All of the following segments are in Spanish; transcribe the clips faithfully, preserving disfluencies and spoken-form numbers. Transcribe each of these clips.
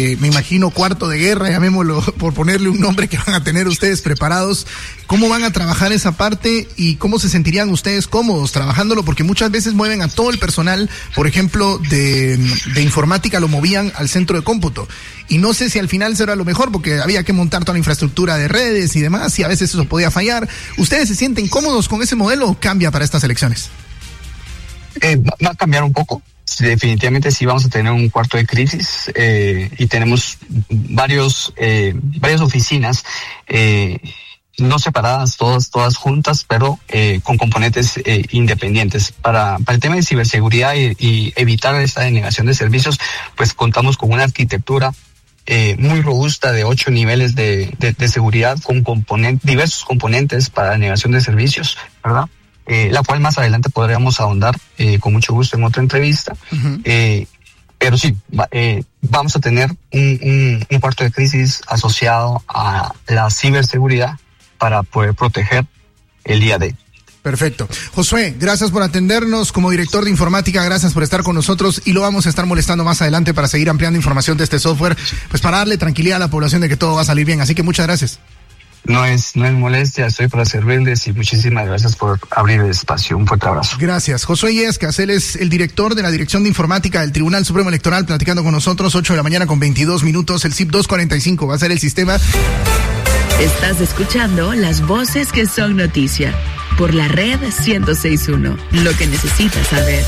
eh, me imagino cuarto de guerra, llamémoslo, por ponerle un nombre que van a tener ustedes preparados. ¿Cómo van a trabajar esa parte y cómo se sentirían ustedes cómodos trabajándolo? Porque muchas veces mueven a todo el personal, por ejemplo, de, de informática, lo movían al centro de cómputo. Y no sé si al final será lo mejor, porque había que montar toda la infraestructura de redes y demás, y a veces eso podía fallar. ¿Ustedes se sienten cómodos con ese modelo o cambia para estas elecciones? Eh, va a cambiar un poco. Definitivamente sí vamos a tener un cuarto de crisis eh, y tenemos varios eh, varias oficinas eh, no separadas, todas todas juntas, pero eh, con componentes eh, independientes. Para, para el tema de ciberseguridad y, y evitar esta denegación de servicios, pues contamos con una arquitectura eh, muy robusta de ocho niveles de, de, de seguridad con componentes, diversos componentes para denegación de servicios, ¿verdad? Eh, la cual más adelante podríamos ahondar eh, con mucho gusto en otra entrevista. Uh-huh. Eh, pero sí, va, eh, vamos a tener un, un, un cuarto de crisis asociado a la ciberseguridad para poder proteger el día de hoy. Perfecto. Josué, gracias por atendernos como director de informática, gracias por estar con nosotros y lo vamos a estar molestando más adelante para seguir ampliando información de este software, pues para darle tranquilidad a la población de que todo va a salir bien. Así que muchas gracias. No es, no es molestia, estoy para servirles y muchísimas gracias por abrir el espacio. Un fuerte abrazo. Gracias. Josué Illescas, él es el director de la Dirección de Informática del Tribunal Supremo Electoral, platicando con nosotros, ocho de la mañana con veintidós minutos. El C I P doscientos cuarenta y cinco va a ser el sistema. Estás escuchando las voces que son noticia por la red ciento seis punto uno. Lo que necesitas saber.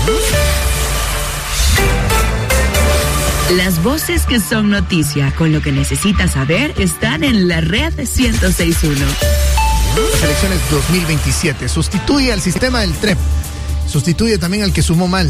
Las voces que son noticia con lo que necesitas saber están en la red ciento seis punto uno. Las elecciones dos mil veintisiete sustituye al sistema del T R E P, sustituye también al que sumó mal.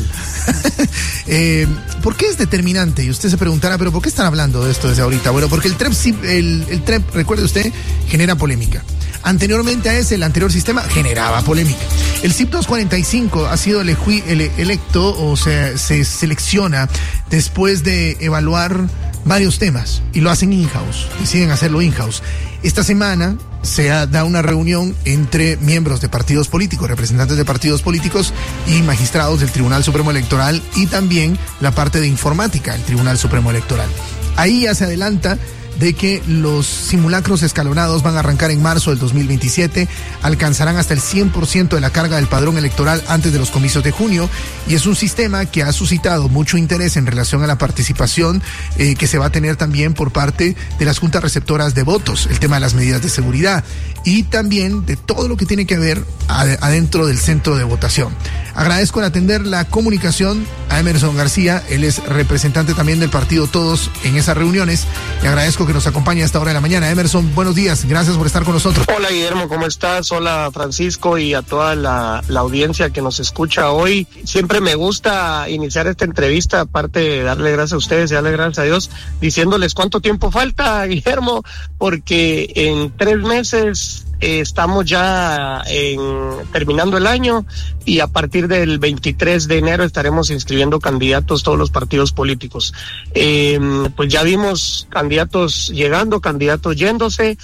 eh, ¿Por qué es determinante? Y usted se preguntará, ¿pero por qué están hablando de esto desde ahorita? Bueno, porque el T R E P, el, el T R E P, recuerde usted, genera polémica. Anteriormente a ese, el anterior sistema generaba polémica. El C I P doscientos cuarenta y cinco ha sido eleju- ele- electo o sea, se selecciona después de evaluar varios temas y lo hacen in-house, deciden hacerlo in-house. Esta semana se ha, da una reunión entre miembros de partidos políticos, representantes de partidos políticos y magistrados del Tribunal Supremo Electoral y también la parte de informática del Tribunal Supremo Electoral. Ahí ya se adelanta de que los simulacros escalonados van a arrancar en marzo del dos mil veintisiete, alcanzarán hasta el cien por ciento de la carga del padrón electoral antes de los comicios de junio, y es un sistema que ha suscitado mucho interés en relación a la participación eh, que se va a tener también por parte de las juntas receptoras de votos, el tema de las medidas de seguridad y también de todo lo que tiene que ver ad- adentro del centro de votación. Agradezco el atender la comunicación a Emerson García, él es representante también del partido Todos en esas reuniones, y agradezco que nos acompañe a esta hora de la mañana. Emerson, buenos días, gracias por estar con nosotros. Hola Guillermo, ¿cómo estás? Hola Francisco y a toda la, la audiencia que nos escucha hoy. Siempre me gusta iniciar esta entrevista, aparte de darle gracias a ustedes y darle gracias a Dios, diciéndoles cuánto tiempo falta, Guillermo, porque en tres meses eh, estamos ya en, terminando el año y a partir del veintitrés de enero estaremos inscribiendo candidatos todos los partidos políticos. Eh, pues ya vimos candidatos llegando, candidatos yéndose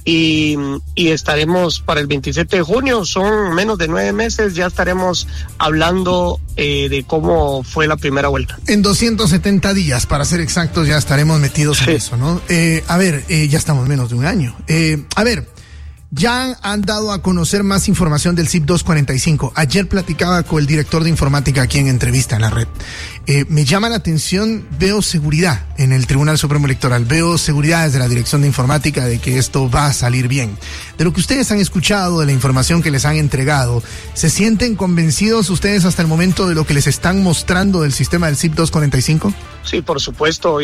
y, y estaremos para el veintisiete de junio, son menos de nueve meses, ya estaremos hablando eh, de cómo fue la primera vuelta. En doscientos setenta días, para ser exactos, ya estaremos metidos sí. en eso, ¿no? Eh, a ver, eh, ya estamos menos de un año. Eh, a ver, ya han dado a conocer más información del C I P doscientos cuarenta y cinco. Ayer platicaba con el director de informática aquí en entrevista en la red. Eh, me llama la atención, veo seguridad en el Tribunal Supremo Electoral, veo seguridad desde la Dirección de Informática de que esto va a salir bien. De lo que ustedes han escuchado, de la información que les han entregado, ¿se sienten convencidos ustedes hasta el momento de lo que les están mostrando del sistema del C I P doscientos cuarenta y cinco? Sí, por supuesto.